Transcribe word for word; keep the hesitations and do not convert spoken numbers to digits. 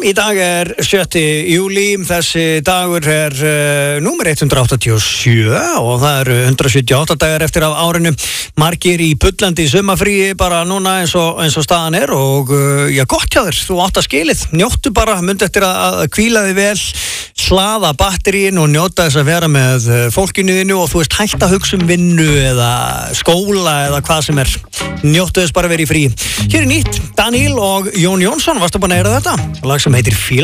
Í dag er sjötti júlí, þessi dagur er uh, númer hundrað áttatíu og sjö og það eru hundrað sjötíu og átta dagar eftir af árinu. Margir í bullandi sumafríi bara núna eins og, eins og staðan er og uh, já, gott hjá þér, þú átt að skilið. Njóttu bara, myndi eftir að, að hvíla þig vel, hlaða batteríin og njóta þess að vera með fólkinu þínu og þú veist hægt að hugsa um vinnu eða skóla eða hvað sem er. Njóttu þess bara að vera í frí. Hér er nýtt, Daniel og Jón Jónsson, varstu búin að heyra þetta? Lag sem heitir Fíla.